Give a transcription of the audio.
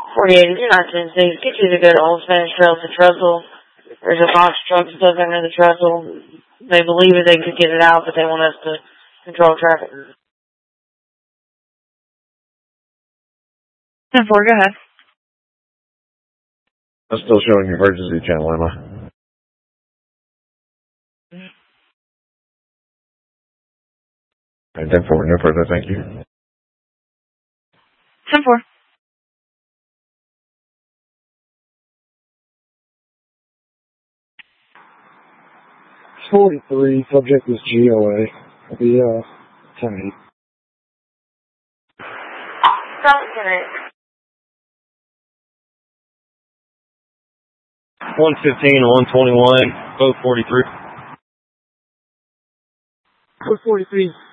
48, you're not Tennessee. Get you to go to Old Spanish Trail to Trestle. There's a box truck stuck under the trestle. They believe that they could get it out, but they want us to control traffic. 10-4, go ahead. I'm still showing emergency channel, am I? Alright, 10-4, no further, thank you. 10-4. 43, subject is GOA. The 10-8. Don't get it. 115 and 121, both 43. 43.